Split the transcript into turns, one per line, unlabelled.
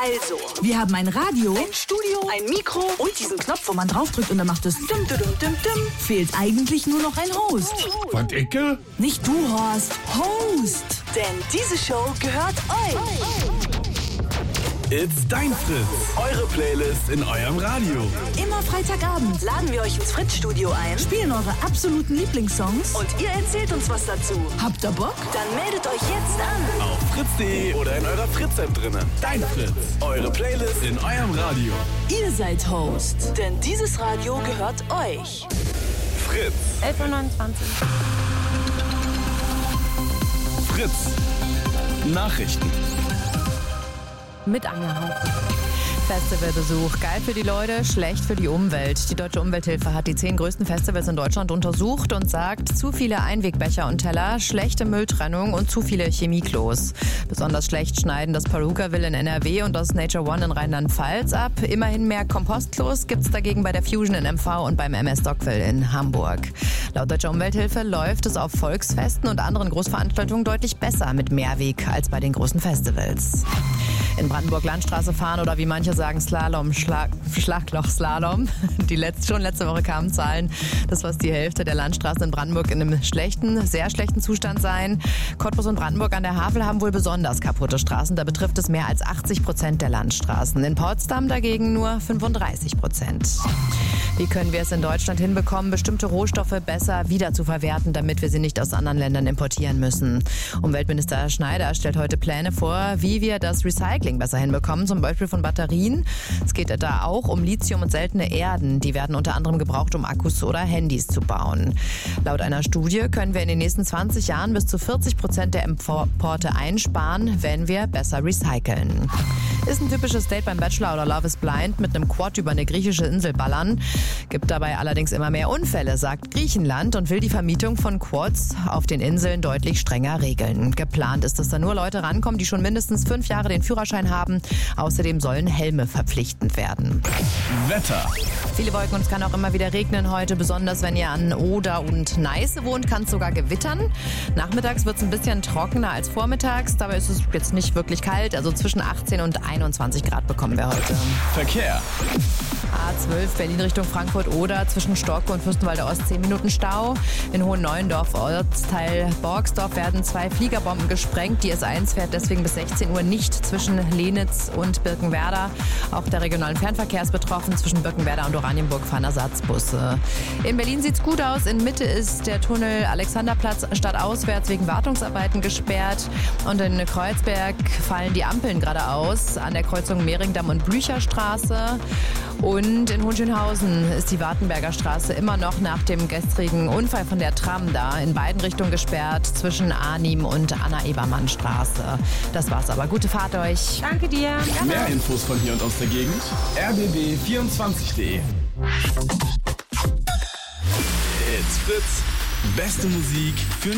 Also,
wir haben ein Radio,
ein Studio, ein Mikro und diesen Knopf,
wo man draufdrückt und dann macht es dum, dum, dum, dum. Fehlt eigentlich nur noch ein Host.
Was, Icke?
Nicht du, Horst. Host.
Denn diese Show gehört euch.
It's dein Fritz. Eure Playlist in eurem Radio.
Immer Freitagabend
Laden wir euch ins Fritz-Studio ein,
spielen eure absoluten Lieblingssongs
und ihr erzählt uns was dazu.
Habt ihr Bock?
Dann meldet euch jetzt an.
Auf fritz.de oder in eurer Fritz-App drinnen. Dein Fritz. Eure Playlist in eurem Radio.
Ihr seid Host.
Denn dieses Radio gehört euch.
Fritz.
11:29
Fritz. Nachrichten.
mit Anja Hauch. Festivalbesuch. Geil für die Leute, schlecht für die Umwelt. Die Deutsche Umwelthilfe hat die 10 größten Festivals in Deutschland untersucht und sagt, zu viele Einwegbecher und Teller, schlechte Mülltrennung und zu viele Chemieklos. Besonders schlecht schneiden das Perukaville in NRW und das Nature One in Rheinland-Pfalz ab. Immerhin mehr Kompostklos gibt's dagegen bei der Fusion in MV und beim MS Dockville in Hamburg. Laut Deutscher Umwelthilfe läuft es auf Volksfesten und anderen Großveranstaltungen deutlich besser mit Mehrweg als bei den großen Festivals. In Brandenburg Landstraße fahren oder wie manche sagen Slalom, Schlagloch-Slalom. Schon letzte Woche kamen Zahlen, dass fast die Hälfte der Landstraßen in Brandenburg in einem sehr schlechten Zustand seien. Cottbus und Brandenburg an der Havel haben wohl besonders kaputte Straßen. Da betrifft es mehr als 80% der Landstraßen. In Potsdam dagegen nur 35%. Wie können wir es in Deutschland hinbekommen, bestimmte Rohstoffe besser wiederzuverwerten, damit wir sie nicht aus anderen Ländern importieren müssen? Umweltminister Schneider stellt heute Pläne vor, wie wir das Recycling besser hinbekommen, zum Beispiel von Batterien. Es geht da auch um Lithium und seltene Erden. Die werden unter anderem gebraucht, um Akkus oder Handys zu bauen. Laut einer Studie können wir in den nächsten 20 Jahren bis zu 40% der Importe einsparen, wenn wir besser recyceln. Ist ein typisches Date beim Bachelor oder Love is Blind mit einem Quad über eine griechische Insel ballern. Gibt dabei allerdings immer mehr Unfälle, sagt Griechenland und will die Vermietung von Quads auf den Inseln deutlich strenger regeln. Geplant ist, dass da nur Leute rankommen, die schon mindestens 5 Jahre den Führerschein haben. Außerdem sollen Helme verpflichtend werden.
Wetter.
Viele Wolken und es kann auch immer wieder regnen heute, besonders wenn ihr an Oder und Neiße wohnt, kann es sogar gewittern. Nachmittags wird es ein bisschen trockener als vormittags, dabei ist es jetzt nicht wirklich kalt, also zwischen 18 und 21 Grad bekommen wir heute.
Verkehr.
A12 Berlin Richtung Frankfurt oder zwischen Storke und Fürstenwalder Ost 10 Minuten Stau. In Hohenneuendorf, Ortsteil Borgsdorf, werden 2 Fliegerbomben gesprengt. Die S1 fährt deswegen bis 16 Uhr nicht zwischen Lenitz und Birkenwerder. Auch der regionalen Fernverkehr ist betroffen. Zwischen Birkenwerder und Oranienburg fahren Ersatzbusse. In Berlin sieht's gut aus. In Mitte ist der Tunnel Alexanderplatz stadtauswärts wegen Wartungsarbeiten gesperrt. Und in Kreuzberg fallen die Ampeln gerade aus an der Kreuzung Mehringdamm und Blücherstraße. Und in Hohenschönhausen ist die Wartenberger Straße immer noch nach dem gestrigen Unfall von der Tram da in beiden Richtungen gesperrt zwischen Arnim und Anna-Ebermann-Straße. Das war's aber. Gute Fahrt euch.
Danke dir.
Mehr Infos von hier und aus der Gegend. rbb24.de. It's Fritz. Beste Musik für